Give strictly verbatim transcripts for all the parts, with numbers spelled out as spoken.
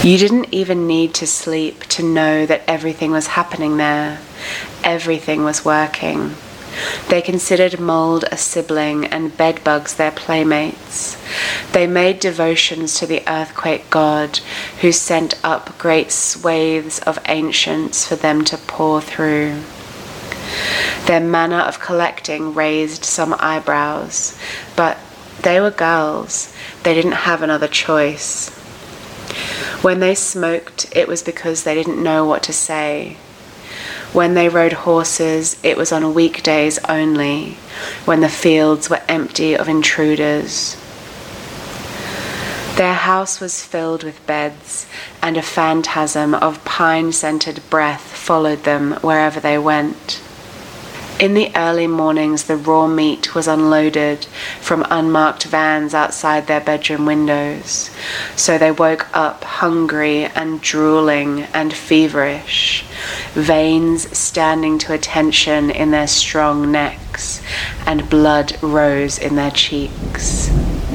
You didn't even need to sleep to know that everything was happening there. Everything was working. They considered mold a sibling and bedbugs their playmates. They made devotions to the earthquake god who sent up great swathes of ancients for them to pore through. Their manner of collecting raised some eyebrows, but they were girls. They didn't have another choice. When they smoked, it was because they didn't know what to say. When they rode horses, it was on weekdays only, when the fields were empty of intruders. Their house was filled with beds, and a phantasm of pine-scented breath followed them wherever they went. In the early mornings, the raw meat was unloaded from unmarked vans outside their bedroom windows, so they woke up hungry and drooling and feverish, veins standing to attention in their strong necks, and blood rose in their cheeks.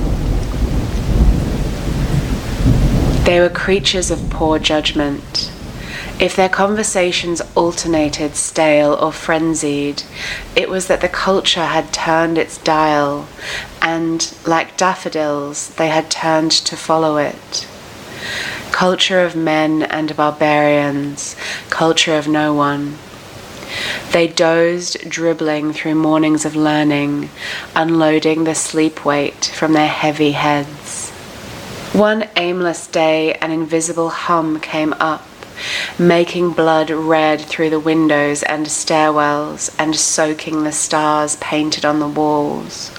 They were creatures of poor judgment. If their conversations alternated stale or frenzied, it was that the culture had turned its dial, and, like daffodils, they had turned to follow it. Culture of men and barbarians, culture of no one. They dozed, dribbling through mornings of learning, unloading the sleep weight from their heavy heads. One aimless day, an invisible hum came up, making blood red through the windows and stairwells and soaking the stars painted on the walls.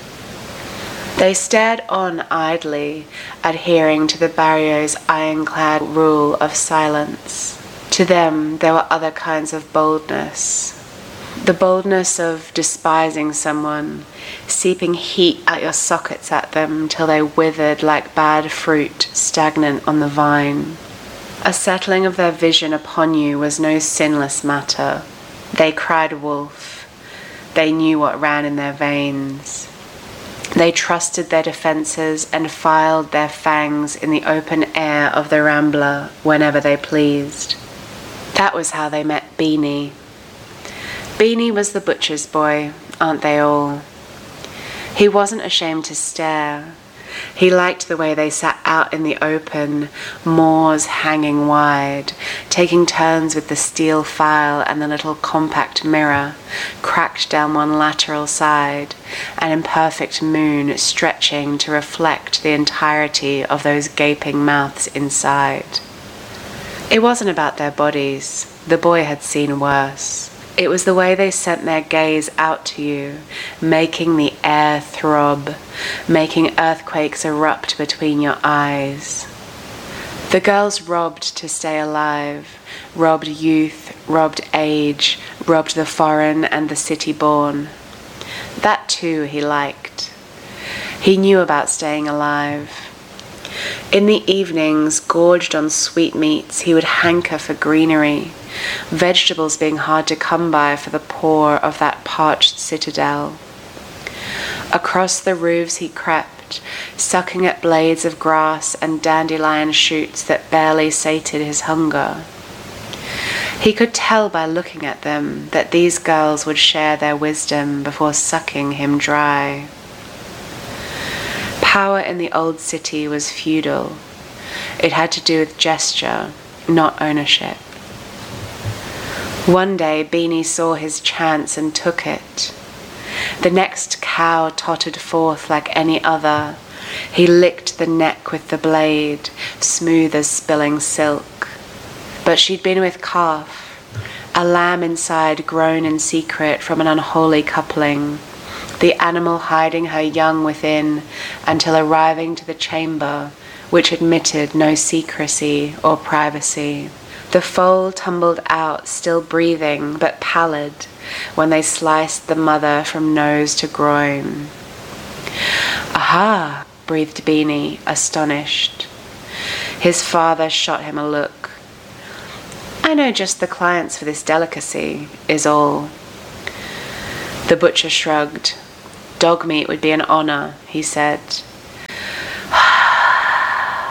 They stared on idly, adhering to the barrio's ironclad rule of silence. To them, there were other kinds of boldness. The boldness of despising someone, seeping heat at your sockets at them till they withered like bad fruit stagnant on the vine. A settling of their vision upon you was no sinless matter. They cried wolf. They knew what ran in their veins. They trusted their defences and filed their fangs in the open air of the Rambla whenever they pleased. That was how they met Beanie. Beanie was the butcher's boy, aren't they all? He wasn't ashamed to stare. He liked the way they sat out in the open, moors hanging wide, taking turns with the steel file and the little compact mirror, cracked down one lateral side, an imperfect moon stretching to reflect the entirety of those gaping mouths inside. It wasn't about their bodies. The boy had seen worse. It was the way they sent their gaze out to you, making the air throb, making earthquakes erupt between your eyes. The girls robbed to stay alive, robbed youth, robbed age, robbed the foreign and the city-born. That too he liked. He knew about staying alive. In the evenings, gorged on sweetmeats, he would hanker for greenery, vegetables being hard to come by for the poor of that parched citadel. Across the roofs he crept, sucking at blades of grass and dandelion shoots that barely sated his hunger. He could tell by looking at them that these girls would share their wisdom before sucking him dry. Power in the old city was feudal. It had to do with gesture, not ownership. One day, Beanie saw his chance and took it. The next cow tottered forth like any other. He licked the neck with the blade, smooth as spilling silk. But she'd been with calf, a lamb inside grown in secret from an unholy coupling, the animal hiding her young within until arriving to the chamber, which admitted no secrecy or privacy. The foal tumbled out, still breathing, but pallid, when they sliced the mother from nose to groin. "Aha!" breathed Beanie, astonished. His father shot him a look. "I know just the clients for this delicacy, is all." The butcher shrugged. "Dog meat would be an honor," he said.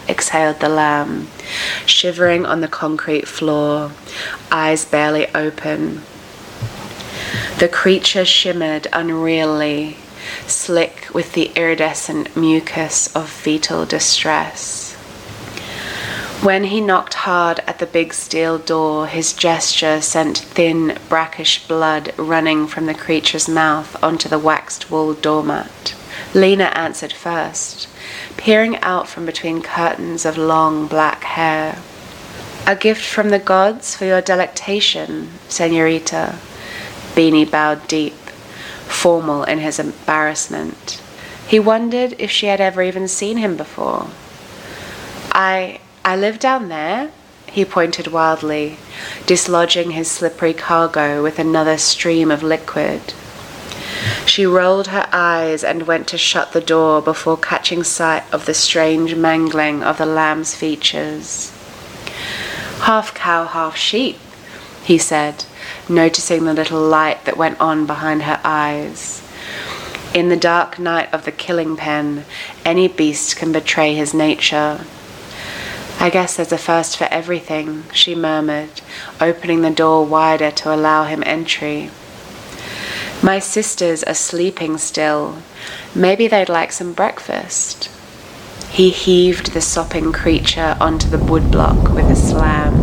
exhaled the lamb, shivering on the concrete floor, eyes barely open. The creature shimmered unreally, slick with the iridescent mucus of fetal distress. When he knocked hard at the big steel door, his gesture sent thin, brackish blood running from the creature's mouth onto the waxed wool doormat. Lena answered first, peering out from between curtains of long black hair. "A gift from the gods for your delectation, señorita." Beanie bowed deep, formal in his embarrassment. He wondered if she had ever even seen him before. I... I live down there," he pointed wildly, dislodging his slippery cargo with another stream of liquid. She rolled her eyes and went to shut the door before catching sight of the strange mangling of the lamb's features. "Half cow, half sheep," he said, noticing the little light that went on behind her eyes. In the dark night of the killing pen, any beast can betray his nature. "I guess there's a first for everything," she murmured, opening the door wider to allow him entry. "My sisters are sleeping still. Maybe they'd like some breakfast." He heaved the sopping creature onto the woodblock with a slam.